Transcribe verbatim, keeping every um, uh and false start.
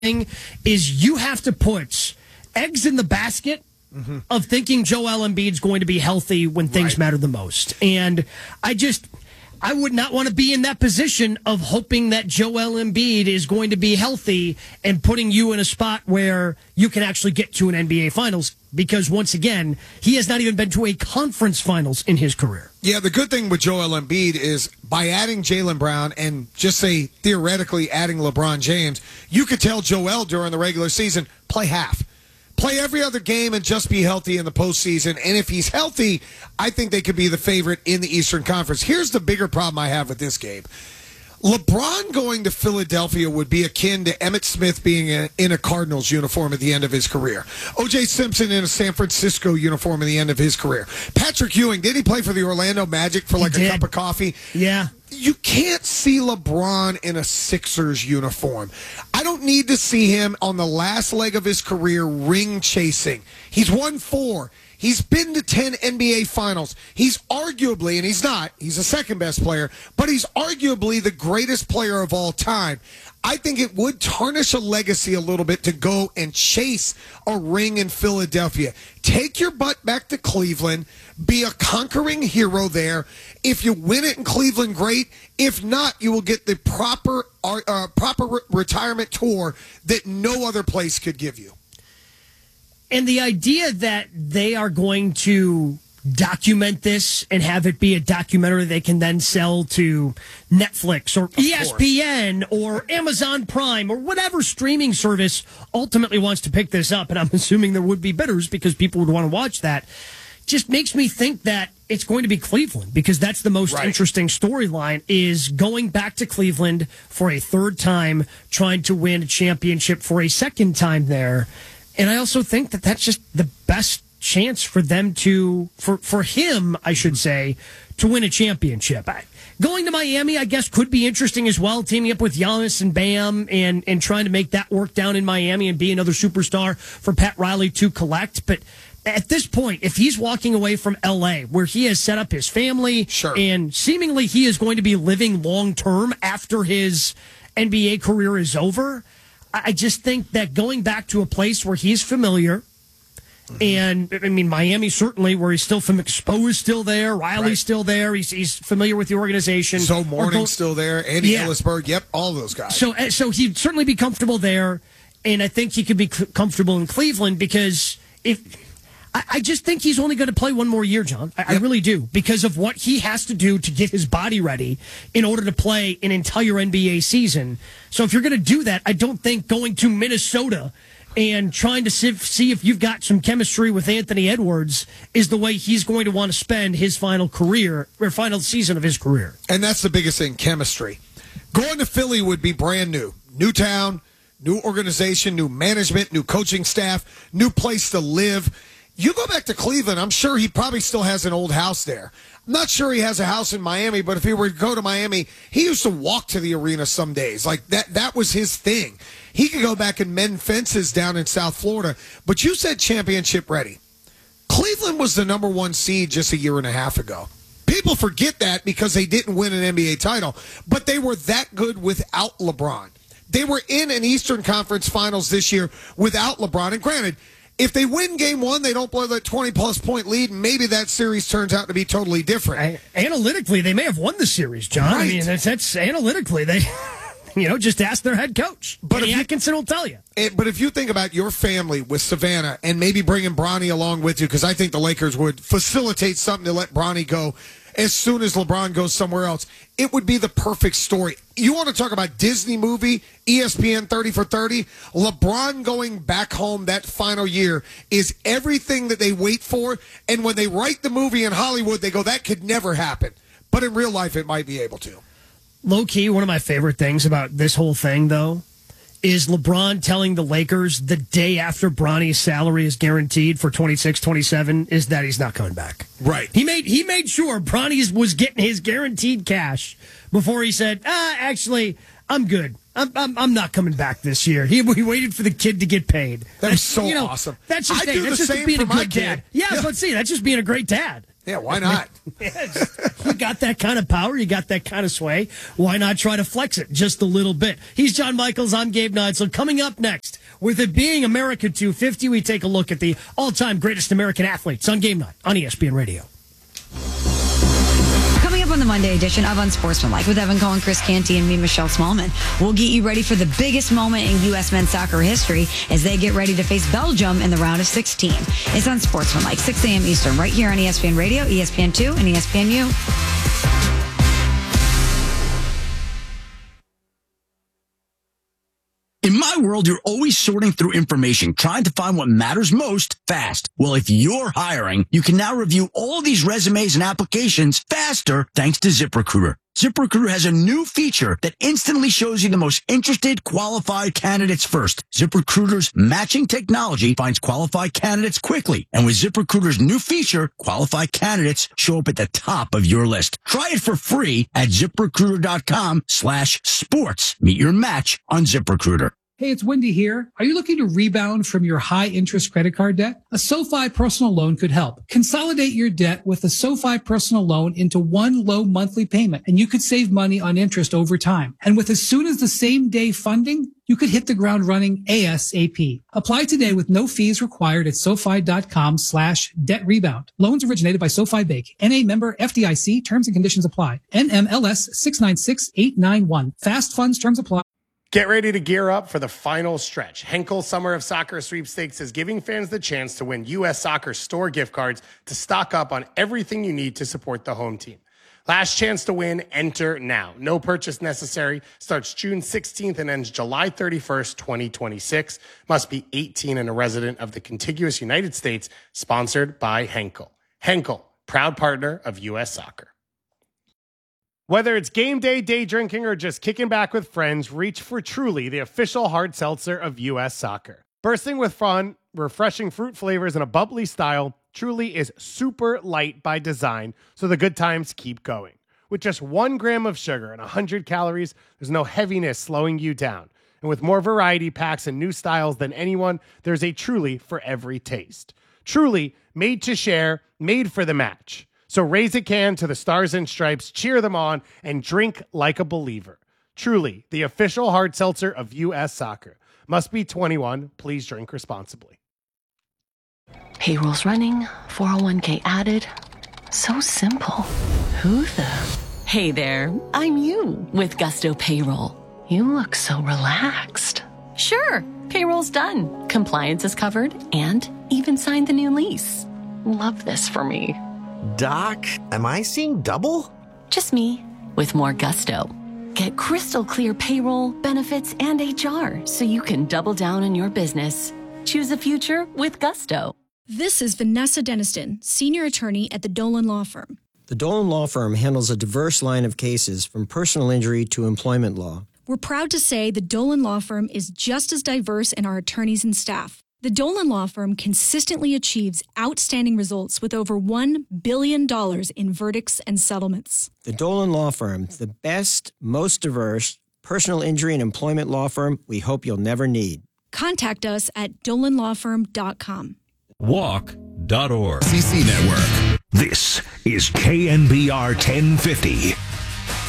is you have to put eggs in the basket mm-hmm. of thinking Joel Embiid's going to be healthy when things right. matter the most. And I just, I would not want to be in that position of hoping that Joel Embiid is going to be healthy and putting you in a spot where you can actually get to an N B A Finals. Because, once again, he has not even been to a conference finals in his career. Yeah, the good thing with Joel Embiid is by adding Jaylen Brown and just say theoretically adding LeBron James, you could tell Joel during the regular season, play half. Play every other game and just be healthy in the postseason. And if he's healthy, I think they could be the favorite in the Eastern Conference. Here's the bigger problem I have with this game. LeBron going to Philadelphia would be akin to Emmitt Smith being in a Cardinals uniform at the end of his career. O J Simpson in a San Francisco uniform at the end of his career. Patrick Ewing, did he play for the Orlando Magic for like a cup of coffee? Yeah. You can't see LeBron in a Sixers uniform. I don't need to see him on the last leg of his career ring chasing. He's won four. He's been to ten N B A Finals. He's arguably, and he's not, he's the second best player, but he's arguably the greatest player of all time. I think it would tarnish a legacy a little bit to go and chase a ring in Philadelphia. Take your butt back to Cleveland. Be a conquering hero there. If you win it in Cleveland, great. If not, you will get the proper, uh, proper re- retirement tour that no other place could give you. And the idea that they are going to document this and have it be a documentary they can then sell to Netflix or E S P N or Amazon Prime or whatever streaming service ultimately wants to pick this up, and I'm assuming there would be bidders because people would want to watch that, just makes me think that it's going to be Cleveland because that's the most right. interesting storyline is going back to Cleveland for a third time, trying to win a championship for a second time there. And I also think that that's just the best chance for them to, for, for him, I should say, to win a championship. I, going to Miami, I guess, could be interesting as well, teaming up with Giannis and Bam and, and trying to make that work down in Miami and be another superstar for Pat Riley to collect. But at this point, if he's walking away from L A, where he has set up his family, sure. and seemingly he is going to be living long-term after his N B A career is over, I just think that going back to a place where he's familiar, mm-hmm. and I mean Miami certainly, where he's still from, Spo is still there, Riley's right. still there, he's he's familiar with the organization. So Morning's go- still there, Andy yeah. Ellisberg, yep, all those guys. So so he'd certainly be comfortable there, and I think he could be c- comfortable in Cleveland because if. I just think he's only going to play one more year, John. I, yep. I really do, because of what he has to do to get his body ready in order to play an entire N B A season. So if you're going to do that, I don't think going to Minnesota and trying to see if you've got some chemistry with Anthony Edwards is the way he's going to want to spend his final career, or final season of his career. And that's the biggest thing, chemistry. Going to Philly would be brand new. New town, new organization, new management, new coaching staff, new place to live. You go back to Cleveland, I'm sure he probably still has an old house there. I'm not sure he has a house in Miami, but if he were to go to Miami, he used to walk to the arena some days. Like, that that was his thing. He could go back and mend fences down in South Florida. But you said championship ready. Cleveland was the number one seed just a year and a half ago. People forget that because they didn't win an N B A title, but they were that good without LeBron. They were in an Eastern Conference Finals this year without LeBron. And granted, if they win game one, they don't blow that twenty-plus point lead, maybe that series turns out to be totally different. I, analytically, they may have won the series, John. Right. I mean, that's, that's analytically, they, you know, just ask their head coach. But Kenny Atkinson will tell you. It, but if you think about your family with Savannah and maybe bringing Bronny along with you, because I think the Lakers would facilitate something to let Bronny go as soon as LeBron goes somewhere else, it would be the perfect story. You want to talk about Disney movie, E S P N thirty for thirty? LeBron going back home that final year is everything that they wait for. And when they write the movie in Hollywood, they go, that could never happen. But in real life, it might be able to. Low-key, one of my favorite things about this whole thing, though, is LeBron telling the Lakers the day after Bronny's salary is guaranteed for twenty-six twenty-seven is that he's not coming back. Right. He made he made sure Bronny was getting his guaranteed cash before he said, ah, actually, I'm good. I'm I'm, I'm not coming back this year. He, he waited for the kid to get paid. That was so you know, awesome. That's just, I hey, do that's the just same being for a my good kid. dad. Yeah, yeah. Let's see. That's just being a great dad. Yeah, why not? yeah, just, you got that kind of power. You got that kind of sway. Why not try to flex it just a little bit? He's John Michaels. I'm Gabe Neitzel. Coming up next, with it being America two fifty, we take a look at the all-time greatest American athletes on Game Night on E S P N Radio. Coming up on the Monday edition of Unsportsmanlike with Evan Cohen, Chris Canty, and me, Michelle Smallman. We'll get you ready for the biggest moment in U S men's soccer history as they get ready to face Belgium in the round of sixteen. It's Unsportsmanlike, six a.m. Eastern, right here on E S P N Radio, E S P N two, and E S P N U. In my world, you're always sorting through information, trying to find what matters most fast. Well, if you're hiring, you can now review all these resumes and applications faster thanks to ZipRecruiter. ZipRecruiter has a new feature that instantly shows you the most interested, qualified candidates first. ZipRecruiter's matching technology finds qualified candidates quickly. And with ZipRecruiter's new feature, qualified candidates show up at the top of your list. Try it for free at ZipRecruiter.com slash sports. Meet your match on ZipRecruiter. Hey, it's Wendy here. Are you looking to rebound from your high-interest credit card debt? A SoFi personal loan could help. Consolidate your debt with a SoFi personal loan into one low monthly payment, and you could save money on interest over time. And with as soon as the same day funding, you could hit the ground running ASAP. Apply today with no fees required at SoFi.com slash debt rebound. Loans originated by SoFi Bank. N A member F D I C. Terms and conditions apply. N M L S six nine six eight nine one. Fast funds terms apply. Get ready to gear up for the final stretch. Henkel Summer of Soccer Sweepstakes is giving fans the chance to win U S Soccer store gift cards to stock up on everything you need to support the home team. Last chance to win, enter now. No purchase necessary. Starts June sixteenth and ends July thirty-first, twenty twenty-six. Must be eighteen and a resident of the contiguous United States. Sponsored by Henkel. Henkel, proud partner of U S Soccer. Whether it's game day, day drinking, or just kicking back with friends, reach for Truly, the official hard seltzer of U S Soccer. Bursting with fun, refreshing fruit flavors, and a bubbly style, Truly is super light by design, so the good times keep going. With just one gram of sugar and one hundred calories, there's no heaviness slowing you down. And with more variety packs and new styles than anyone, there's a Truly for every taste. Truly, made to share, made for the match. So raise a can to the Stars and Stripes, cheer them on, and drink like a believer. Truly, the official hard seltzer of U S Soccer. Must be twenty-one. Please drink responsibly. Payroll's running, four oh one k added. So simple. Who the? Hey there, I'm you with Gusto Payroll. You look so relaxed. Sure, payroll's done. Compliance is covered and even signed the new lease. Love this for me. Doc, am I seeing double? Just me, with more gusto. Get crystal clear payroll, benefits, and H R so you can double down on your business. Choose a future with gusto. This is Vanessa Deniston, senior attorney at the Dolan Law Firm. The Dolan Law Firm handles a diverse line of cases from personal injury to employment law. We're proud to say the Dolan Law Firm is just as diverse in our attorneys and staff. The Dolan Law Firm consistently achieves outstanding results with over one billion dollars in verdicts and settlements. The Dolan Law Firm, the best, most diverse personal injury and employment law firm we hope you'll never need. Contact us at dolan law firm dot com. Walk dot org. C C Network. This is K N B R ten fifty.